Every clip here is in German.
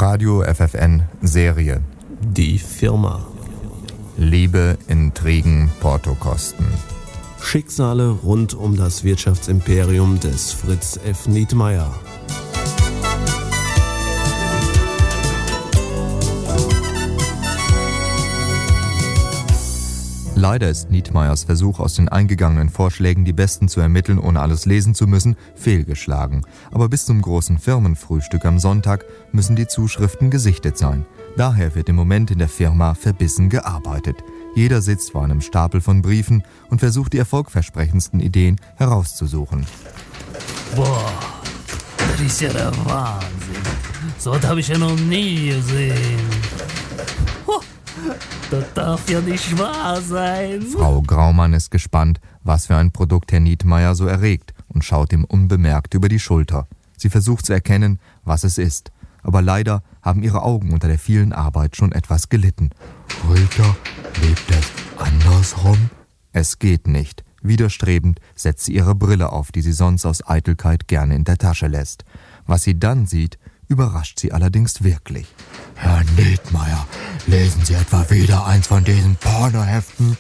Radio FFN Serie. Die Firma. Liebe, Intrigen, Portokosten. Schicksale rund um das Wirtschaftsimperium des Fritz F. Nietmeyer. Leider ist Nietmeyers Versuch, aus den eingegangenen Vorschlägen die besten zu ermitteln, ohne alles lesen zu müssen, fehlgeschlagen. Aber bis zum großen Firmenfrühstück am Sonntag müssen die Zuschriften gesichtet sein. Daher wird im Moment in der Firma verbissen gearbeitet. Jeder sitzt vor einem Stapel von Briefen und versucht, die erfolgversprechendsten Ideen herauszusuchen. Boah, das ist ja der Wahnsinn. So was habe ich ja noch nie gesehen. Das darf ja nicht wahr sein. Frau Graumann ist gespannt, was für ein Produkt Herr Nietmeyer so erregt, und schaut ihm unbemerkt über die Schulter. Sie versucht zu erkennen, was es ist. Aber leider haben ihre Augen unter der vielen Arbeit schon etwas gelitten. Rita, lebt es andersrum? Es geht nicht. Widerstrebend setzt sie ihre Brille auf, die sie sonst aus Eitelkeit gerne in der Tasche lässt. Was sie dann sieht, überrascht sie allerdings wirklich. Herr Nietmeyer, lesen Sie etwa wieder eins von diesen Pornoheften?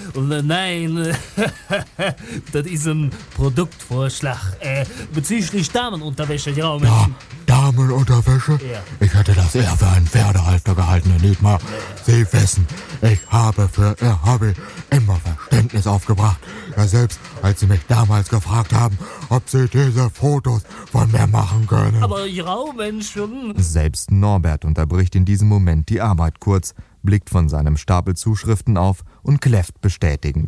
Nein, das ist ein Produktvorschlag bezüglich Damenunterwäsche. Ja, Damenunterwäsche? Ja. Ich hätte das eher für einen Pferdehalfter gehalten, Herr Nietmeyer. Sie wissen, ich habe für Ihr Hobby immer Verständnis aufgebracht. Ja, selbst als Sie mich damals gefragt haben, ob Sie diese Fotos von mir machen können. Aber ja, Menschen. Selbst Norbert unterbricht in diesem Moment die Arbeit kurz, blickt von seinem Stapel Zuschriften auf und kläfft bestätigend.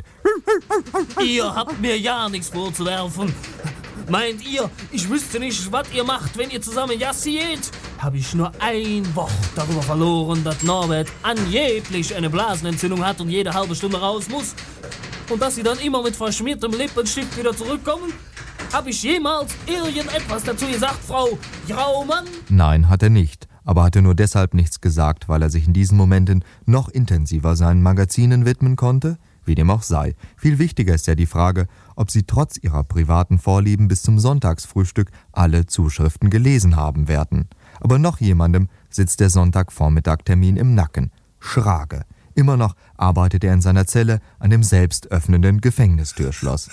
Ihr habt mir ja nichts vorzuwerfen. Meint ihr, ich wüsste nicht, was ihr macht, wenn ihr zusammen Jassi geht? Habe ich nur ein Wort darüber verloren, dass Norbert angeblich eine Blasenentzündung hat und jede halbe Stunde raus muss? Und dass sie dann immer mit verschmiertem Lippenstift wieder zurückkommen? Habe ich jemals irgendetwas dazu gesagt, Frau Graumann? Nein, hat er nicht, aber hat er nur deshalb nichts gesagt, weil er sich in diesen Momenten noch intensiver seinen Magazinen widmen konnte? Wie dem auch sei. Viel wichtiger ist ja die Frage, ob sie trotz ihrer privaten Vorlieben bis zum Sonntagsfrühstück alle Zuschriften gelesen haben werden. Aber noch jemandem sitzt der Sonntagvormittag-Termin im Nacken. Schrage. Immer noch arbeitet er in seiner Zelle an dem selbst öffnenden Gefängnistürschloss.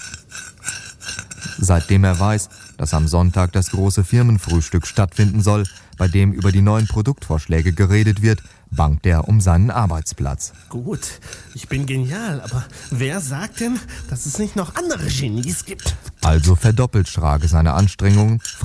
Seitdem er weiß, dass am Sonntag das große Firmenfrühstück stattfinden soll, bei dem über die neuen Produktvorschläge geredet wird, bangt er um seinen Arbeitsplatz. Gut, ich bin genial, aber wer sagt denn, dass es nicht noch andere Genies gibt? Also verdoppelt Schrage seine Anstrengungen,